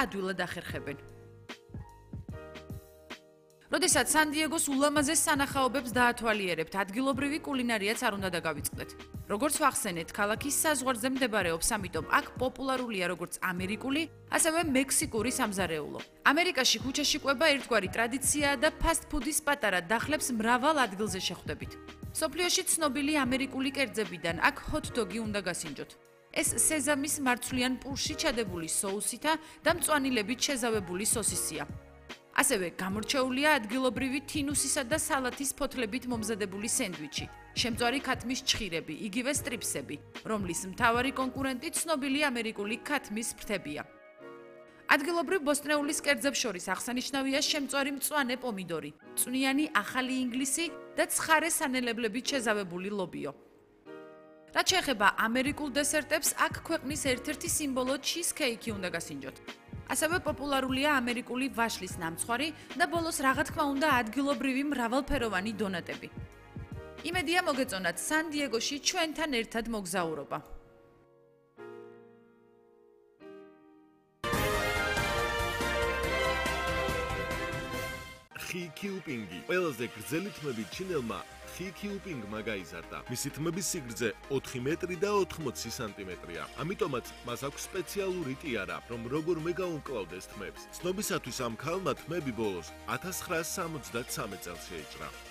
ადვილად ახერხებენ. როდესაც სან-დიეგოს ულამაზეს სანახაობებს დაათვალიერებთ, ადგილობრივი კულინარიაც არ უნდა დაგავიწყდეთ. როგორც ვახსენეთ, ქალაქის საზღვარზე მდებარეობს, ამიტომ აქ პოპულარულია როგორც ამერიკული, ასევე მექსიკური სამზარეულო. ამერიკაში ქუჩაში კვება ერთგვარი ტრადიციაა და ფასტ-ფუდის პატარა დახლებს მრავალ ადგილზე შეხვდებით. მსოფლიოში ცნობილი ამერიკული კერძებიდან აქ ჰოთ-დოგი უნდა გასინჯოთ. ეს სეზამის მარცვლიან პურში ჩადებული соуსითა და მწვანილებით შეზავებული სოსისია. ასევე გამორჩეულია ადგილობრივი თინუსისა და სალათის ფოთლებით მომზადებული სენდვიჩი, შემწვარი ქათმის ჩხირები, იგივე სტრიპსები, რომლის მთავარი კონკურენტი ცნობილი ამერიკული ქათმის ფრთებია. ადგილობრივ ბოსტნეულის კერძებს შორის აღსანიშნავია შემწვარი მწვანე პომიდორი, წვნიანი ახალი ინგლისი და ცხარე სანელებლებით შეზავებული ლობიო. რაც შეეხება ამერიკულ დესერტებს, აქ ქვეყნის ერთ-ერთი სიმბოლო ჩიზკეიკი უნდა გასინჯოთ. ასევე პოპულარულია ამერიკული ვაშლის ნამცხვარი და ბოლოს რა თქმა უნდა ადგილობრივი მრავალფეროვანი დონატები. იმედია მოგეწონათ სან-დიეგოში ჩვენთან ერთად მოგზაურობა. ხი კიუპინგი. ყველაზე გრძელი თმები ჩინელმა ხი კიუპინგმა გაიზარდა. მისი თმების სიგრძე 4 მეტრი და 80 სანტიმეტრია. ამიტომაც მას აქვს სპეციალური ტიარა, რომ როგორმე გაუმკლავდეს თმებს. ცნობისათვის ამ ქალმა თმები ბოლოს 1973 წელს შეიჭრა.